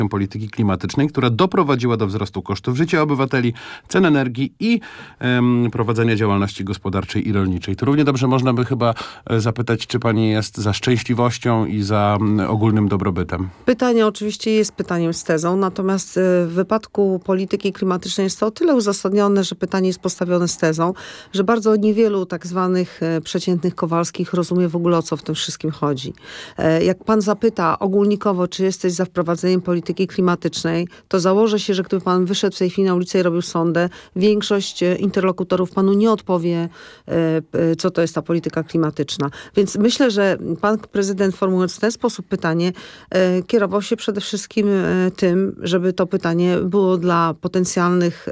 polityki klimatycznej, która doprowadziła do wzrostu kosztów życia obywateli, cen energii i prowadzenia działalności gospodarczej i rolniczej. To równie dobrze można by chyba zapytać, czy pani jest za szczęśliwością i za ogólnym dobrobytem. Pytanie oczywiście jest pytaniem z tezą, natomiast w wypadku polityki klimatycznej jest to o tyle uzasadnione, że pytanie jest postawione z tezą, że bardzo niewielu tak zwanych przeciętnych Kowalskich rozumie w ogóle, o co w tym wszystkim chodzi. Jak pan zapyta ogólnikowo, czy jesteś za wprowadzeniem polityki klimatycznej, to założę się, że gdyby pan wyszedł w tej chwili na ulicę i robił sondę, większość interlokutorów panu nie odpowie, co to jest ta polityka klimatyczna. Więc myślę, że pan prezydent, formułując w ten sposób pytanie, kierował się przede wszystkim tym, żeby to pytanie było dla potencjalnych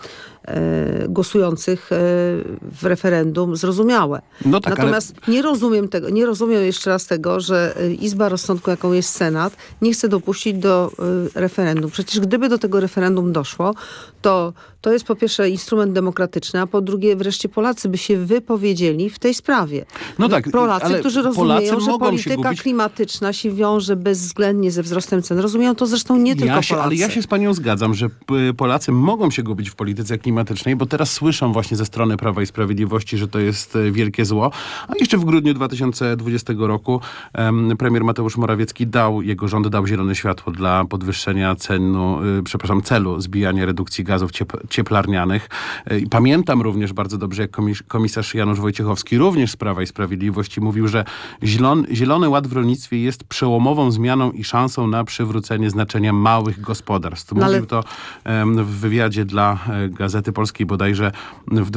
głosujących w referendum zrozumiałe. No tak, natomiast nie rozumiem jeszcze raz tego, że Izba Rozsądku, jaką jest Senat, nie chce dopuścić do referendum. Przecież gdyby do tego referendum doszło, to jest po pierwsze instrument demokratyczny, a po drugie wreszcie Polacy by się wypowiedzieli w tej sprawie. No tak, Polacy, którzy rozumieją, że polityka klimatyczna się wiąże bezwzględnie ze wzrostem cen. Rozumieją to zresztą nie tylko Polacy. Ale ja się z panią zgadzam, że Polacy mogą się gubić w polityce klimatycznej, bo teraz słyszą właśnie ze strony Prawa i Sprawiedliwości, że to jest wielkie zło. A jeszcze w grudniu 2020 roku premier Mateusz Morawiecki jego rząd dał zielone światło dla podwyższenia celu zbijania redukcji gazów cieplarnianych. I pamiętam również bardzo dobrze, jak komisarz Janusz Wojciechowski, również z Prawa i Sprawiedliwości, mówił, że Zielony Ład w rolnictwie jest przełomową zmianą i szansą na przywrócenie znaczenia małych gospodarstw. Mówił to w wywiadzie dla Gazety Polskiej bodajże w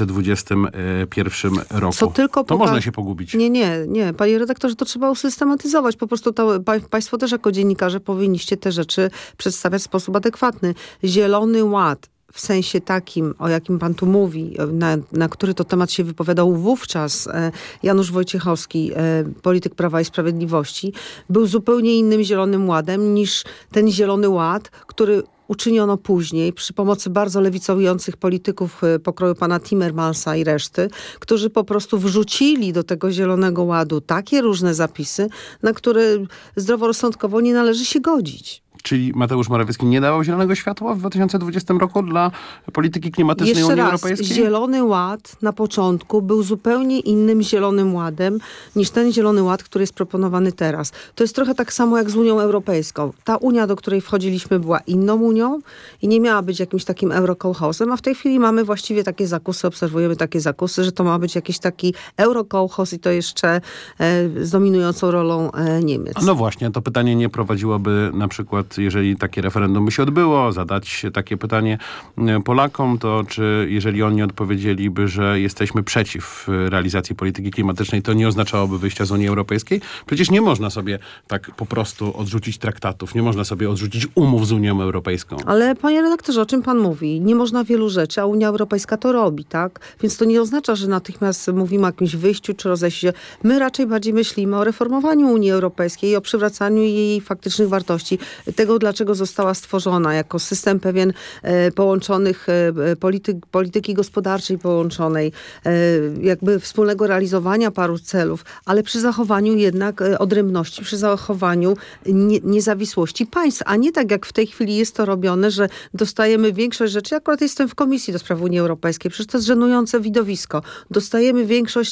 2021 roku. To można się pogubić. Nie. Panie redaktorze, to trzeba usystematyzować. Po prostu państwo też jako dziennikarze powinniście te rzeczy przedstawiać w sposób adekwatny. Zielony Ład w sensie takim, o jakim pan tu mówi, na który to temat się wypowiadał wówczas Janusz Wojciechowski, polityk Prawa i Sprawiedliwości, był zupełnie innym Zielonym Ładem niż ten Zielony Ład, który uczyniono później przy pomocy bardzo lewicowujących polityków pokroju pana Timmermansa i reszty, którzy po prostu wrzucili do tego Zielonego Ładu takie różne zapisy, na które zdroworozsądkowo nie należy się godzić. Czyli Mateusz Morawiecki nie dawał zielonego światła w 2020 roku dla polityki klimatycznej Unii Europejskiej? Zielony Ład na początku był zupełnie innym Zielonym Ładem niż ten Zielony Ład, który jest proponowany teraz. To jest trochę tak samo jak z Unią Europejską. Ta Unia, do której wchodziliśmy, była inną Unią i nie miała być jakimś takim eurokołchozem, a w tej chwili mamy właściwie takie zakusy, obserwujemy takie zakusy, że to ma być jakiś taki eurokołchoz i to jeszcze z dominującą rolą Niemiec. No właśnie, to pytanie nie prowadziłoby na przykład, jeżeli takie referendum by się odbyło, zadać takie pytanie Polakom, to czy jeżeli oni odpowiedzieliby, że jesteśmy przeciw realizacji polityki klimatycznej, to nie oznaczałoby wyjścia z Unii Europejskiej? Przecież nie można sobie tak po prostu odrzucić traktatów, nie można sobie odrzucić umów z Unią Europejską. Ale panie redaktorze, o czym pan mówi? Nie można wielu rzeczy, a Unia Europejska to robi, tak? Więc to nie oznacza, że natychmiast mówimy o jakimś wyjściu czy rozejściu się. My raczej bardziej myślimy o reformowaniu Unii Europejskiej i o przywracaniu jej faktycznych wartości. Tego, dlaczego została stworzona jako system pewien połączonych polityki gospodarczej połączonej, jakby wspólnego realizowania paru celów, ale przy zachowaniu jednak odrębności, przy zachowaniu niezawisłości państw, a nie tak jak w tej chwili jest to robione, że dostajemy większość rzeczy. Ja akurat jestem w Komisji do Spraw Unii Europejskiej, przecież to jest żenujące widowisko. Dostajemy większość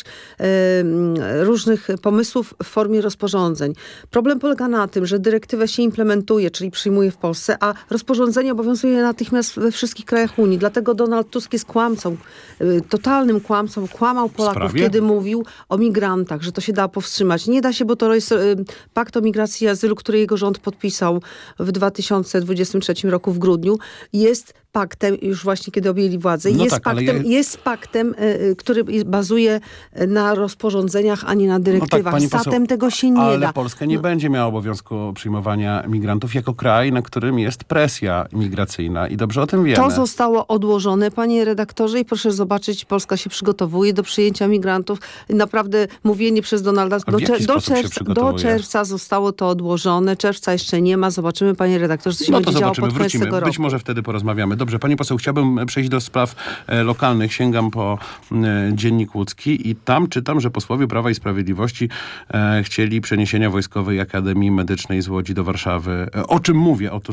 różnych pomysłów w formie rozporządzeń. Problem polega na tym, że dyrektywę się implementuje, czyli przyjmuje w Polsce, a rozporządzenie obowiązuje natychmiast we wszystkich krajach Unii. Dlatego Donald Tusk jest kłamcą, totalnym kłamcą. Kłamał Polaków, kiedy mówił o migrantach, że to się da powstrzymać. Nie da się, bo to jest pakt o migracji i azylu, który jego rząd podpisał w 2023 roku w grudniu. Jest paktem, już właśnie kiedy objęli władzę, jest paktem, który bazuje na rozporządzeniach, a nie na dyrektywach. No tak, Zatem tego się nie da. Ale Polska nie będzie miała obowiązku przyjmowania migrantów jako kraj, na którym jest presja migracyjna i dobrze o tym wiemy. To zostało odłożone, panie redaktorze, i proszę zobaczyć, Polska się przygotowuje do przyjęcia migrantów. Naprawdę mówienie przez Donalda do czerwca zostało to odłożone. Czerwca jeszcze nie ma. Zobaczymy, panie redaktorze, co się będzie działo pod koniec tego roku. Być może wtedy porozmawiamy. Dobrze, pani poseł, chciałbym przejść do spraw lokalnych. Sięgam po Dziennik Łódzki i tam czytam, że posłowie Prawa i Sprawiedliwości chcieli przeniesienia Wojskowej Akademii Medycznej z Łodzi do Warszawy. O czym mówię? Otóż